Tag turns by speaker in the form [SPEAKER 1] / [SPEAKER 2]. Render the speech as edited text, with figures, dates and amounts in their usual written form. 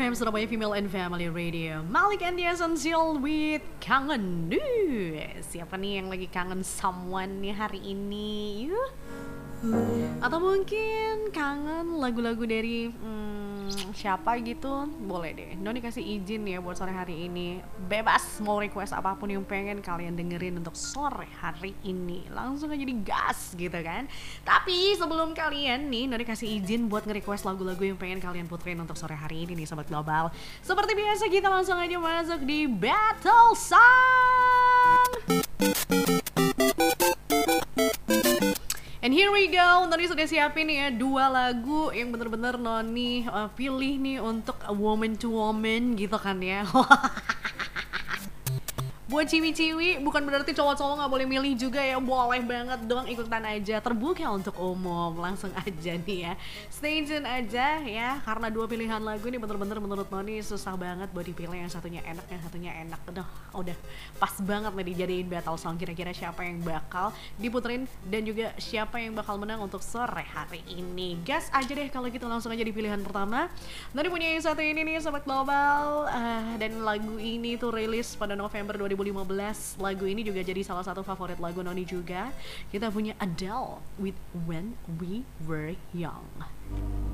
[SPEAKER 1] FM Surabaya Female and Family Radio. Malik and the Essential with Kangen. Siapa nih yang lagi kangen someone nih hari ini? Atau mungkin kangen lagu-lagu dari siapa gitu? Boleh deh. Noni kasih izin ya buat sore hari ini. Bebas mau request apapun yang pengen kalian dengerin untuk sore hari ini. Langsung aja digas gitu kan. Tapi sebelum kalian nih, Noni kasih izin buat nge-request lagu-lagu yang pengen kalian puterin untuk sore hari ini nih Sobat Global. Seperti biasa kita langsung aja masuk di Battle Song. And here we go, Noni sudah siapin nih ya 2 lagu yang bener-bener Noni pilih nih untuk woman to woman gitu kan ya. Buat ciwi-ciwi, bukan berarti cowok-cowok gak boleh milih juga ya. Boleh banget dong, ikutan aja. Terbuka untuk umum, langsung aja nih ya. Stay tune aja ya, karena 2 pilihan lagu ini bener-bener menurut Noni susah banget buat dipilih. Yang satunya enak, yang satunya enak. Udah pas banget nih dijadiin battle song. Kira-kira siapa yang bakal diputerin dan juga siapa yang bakal menang untuk sore hari ini. Gas aja deh kalau gitu, langsung aja di pilihan pertama. Noni punya yang satu ini nih Sobat Global. Dan lagu ini tuh rilis pada November 2015. Lagu ini juga jadi salah satu favorit lagu Noni juga. Kita punya Adele with When We Were Young.